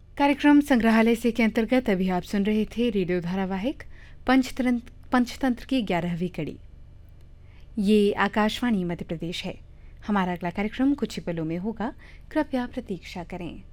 कार्यक्रम संग्रहालय से के अंतर्गत अभी आप सुन रहे थे रेडियो धारावाहिक पंचतंत्र की 11वीं कड़ी। ये आकाशवाणी मध्य प्रदेश है। हमारा अगला कार्यक्रम कुछ ही पलों में होगा, कृपया प्रतीक्षा करें।